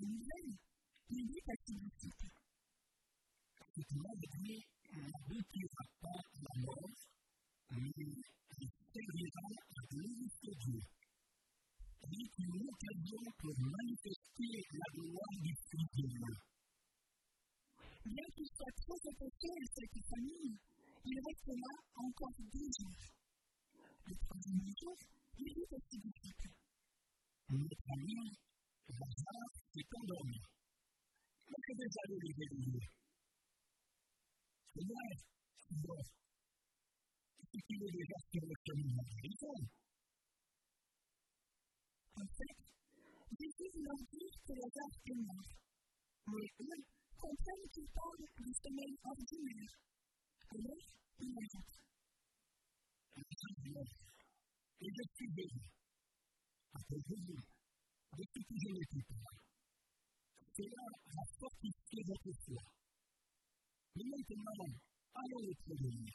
nouvelles, il dit à ses disciples: Cette maladie n'aboutira pas à la mort, mais elle servira à glorifier Dieu. Elle est une occasion pour manifester la gloire du Fils de Dieu. Bien qu'il soit trop attaché à cette famille, il reste là encore 2 jours. Le troisième jour, il dit à ses disciples: Notre ami Lazare s'est endormi. Mais je vais aller le réveiller. Seigneur, c'est bon. Et qu'il est déjà sur le chemin de la guérison. En fait, Jésus leur dit que Lazare est mort. Mais eux comprennent qu'il parle du sommeil ordinaire. Alors, il ajoute: Et je suis béni. Après Jésus, depuis que je l'écoute, cela a fortifié votre foi. Mais maintenant, allons le prévenir.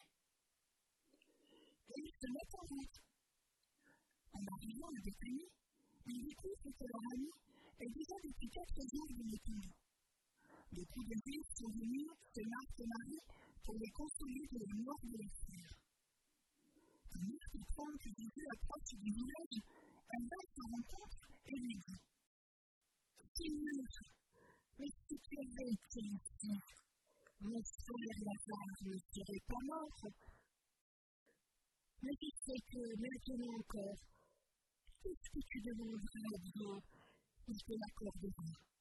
Et ils se mettent en route. En arrivant à Béthanie, ils découvrent que leur ami est déjà depuis 4 jours dans le tombeau. Beaucoup de Juifs sont venus chez Marthe et Marie pour les consoler de la mort de leur frère. Quand Marthe apprend que Jésus approche du village, elle va à sa rencontre et lui dit: Seigneur, mais si tu avais été ici, mon frère Lazare ne serait pas mort. Mais je sais que maintenant encore, tout ce que tu demanderas à Dieu, il te l'accordera.